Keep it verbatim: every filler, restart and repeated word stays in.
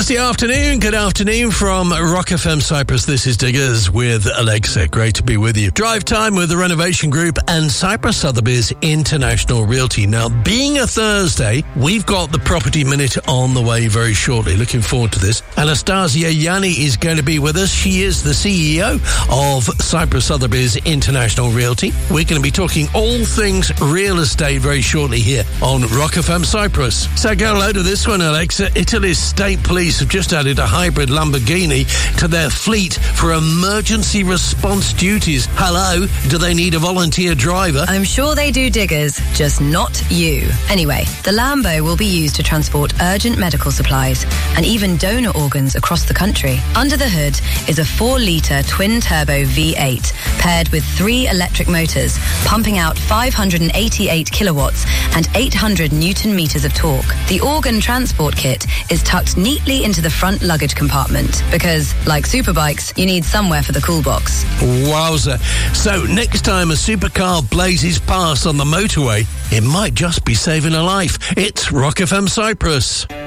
Thursday afternoon, good afternoon from Rock F M Cyprus. This is Diggers with Alexa. Great to be with you. Drive time with the Renovation Group and Cyprus Sotheby's International Realty. Now, being a Thursday, we've got the Property Minute on the way very shortly. Looking forward to this. Anastasia Yanni is going to be with us. She is the C E O of Cyprus Sotheby's International Realty. We're going to be talking all things real estate very shortly here on Rock F M Cyprus. So go load of this one, Alexa. Italy's state police have just added a hybrid Lamborghini to their fleet for emergency response duties. Hello, do they need a volunteer driver? I'm sure they do, Diggers, just not you. Anyway, the Lambo will be used to transport urgent medical supplies and even donor organs across the country. Under the hood is a four-litre twin-turbo V eight paired with three electric motors, pumping out five hundred eighty-eight kilowatts and eight hundred newton meters of torque. The organ transport kit is tucked neatly into the front luggage compartment because, like superbikes, you need somewhere for the cool box. Wowza. So next time a supercar blazes past on the motorway, it might just be saving a life. It's Rock F M Cyprus.